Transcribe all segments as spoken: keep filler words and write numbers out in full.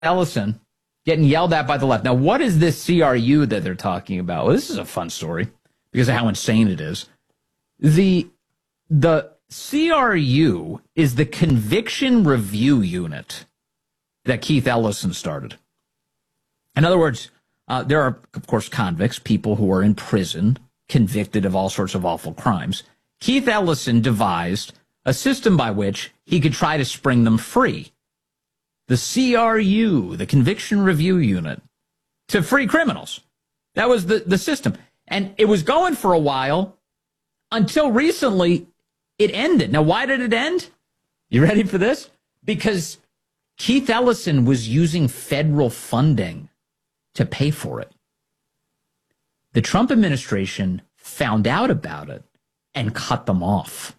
Ellison getting yelled at by the left. Now, what is this C R U that they're talking about? Well, this is a fun story because of how insane it is. The, the C R U is the Conviction Review Unit that Keith Ellison started. In other words, uh, there are, of course, convicts, people who are in prison, convicted of all sorts of awful crimes. Keith Ellison devised a system by which he could try to spring them free. The C R U, the Conviction Review Unit, to free criminals. That was the, the system. And it was going for a while until recently it ended. Now, why did it end? You ready for this? Because Keith Ellison was using federal funding to pay for it. The Trump administration found out about it and cut them off.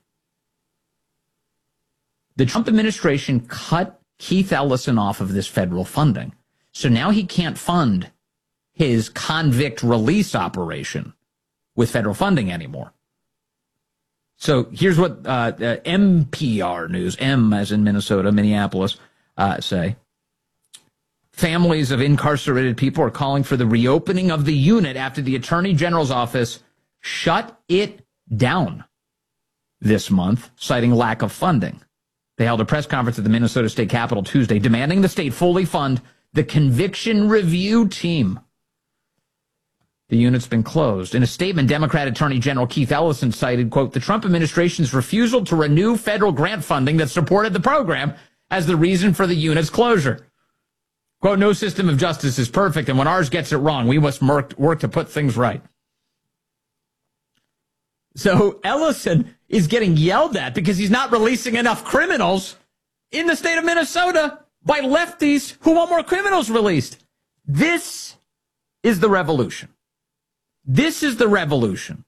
The Trump administration cut Keith Ellison off of this federal funding. So now he can't fund his convict release operation with federal funding anymore. So here's what uh, uh, M P R News, M as in Minnesota, Minneapolis, uh, say. Families of incarcerated people are calling for the reopening of the unit after the Attorney General's office shut it down this month, citing lack of funding. They held a press conference at the Minnesota State Capitol Tuesday, demanding the state fully fund the Conviction Review Team. The unit's been closed. In a statement, Democrat Attorney General Keith Ellison cited, quote, the Trump administration's refusal to renew federal grant funding that supported the program as the reason for the unit's closure. Quote, no system of justice is perfect, and when ours gets it wrong, we must work, work to put things right. So Ellison is getting yelled at because he's not releasing enough criminals in the state of Minnesota by lefties who want more criminals released. This is the revolution. This is the revolution.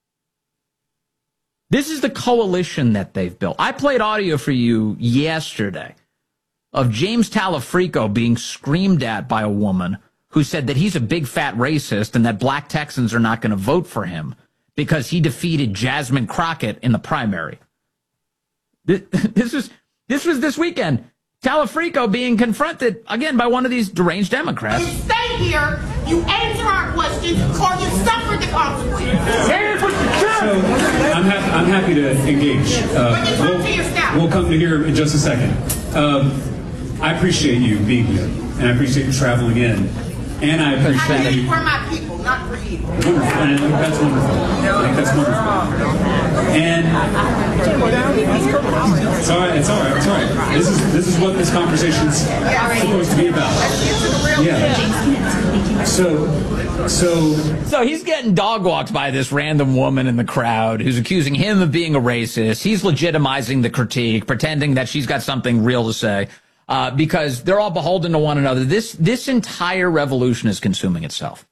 This is the coalition that they've built. I played audio for you yesterday of James Talafrico being screamed at by a woman who said that he's a big fat racist and that black Texans are not going to vote for him because he defeated Jasmine Crockett in the primary. This, this was this was this weekend. Talafrico being confronted, again, by one of these deranged Democrats. You stay here, you answer our questions, or you suffer the consequences. So I'm, ha- I'm happy to engage. Uh, we'll, we'll come to here in just a second. Um, I appreciate you being here, and I appreciate you traveling in. And I appreciate I did you. it for my people, not for you. Wonderful. And I think that's wonderful. I think that's wonderful. And it's all right. It's all right. It's all right. This is this is what this conversation's supposed to be about. Yeah. So, so. So he's getting dog walked by this random woman in the crowd who's accusing him of being a racist. He's legitimizing the critique, pretending that she's got something real to say. Uh, because they're all beholden to one another. This this entire revolution is consuming itself.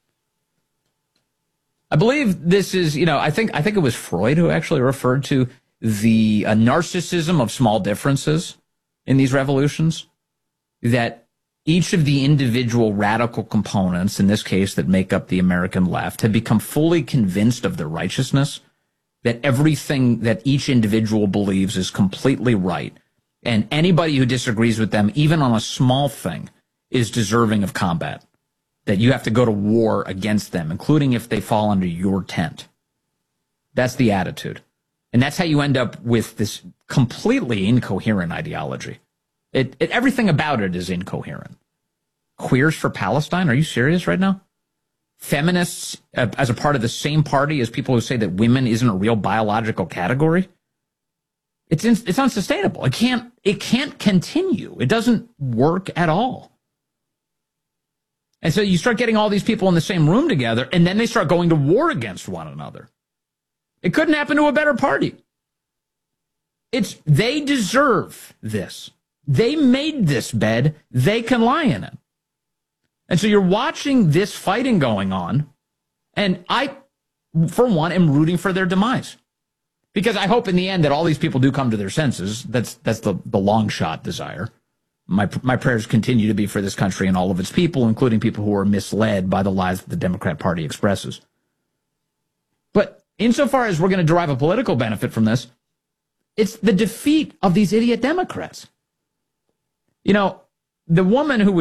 I believe this is, you know, I think I think it was Freud who actually referred to the uh, narcissism of small differences in these revolutions. That each of the individual radical components, in this case that make up the American left, have become fully convinced of their righteousness. That everything that each individual believes is completely right. And anybody who disagrees with them, even on a small thing, is deserving of combat. That you have to go to war against them, including if they fall under your tent. That's the attitude. And that's how you end up with this completely incoherent ideology. It, it, everything about it is incoherent. Queers for Palestine? Are you serious right now? Feminists uh, as a part of the same party as people who say that women isn't a real biological category? It's in, it's unsustainable. It can't it can't continue. It doesn't work at all. And so you start getting all these people in the same room together, and then they start going to war against one another. It couldn't happen to a better party. It's they deserve this. They made this bed. They can lie in it. And so you're watching this fighting going on, and I, for one, am rooting for their demise. Because I hope in the end that all these people do come to their senses. That's that's the, the long shot desire. My my prayers continue to be for this country and all of its people, including people who are misled by the lies that the Democrat Party expresses. But insofar as we're going to derive a political benefit from this, it's the defeat of these idiot Democrats. You know, the woman who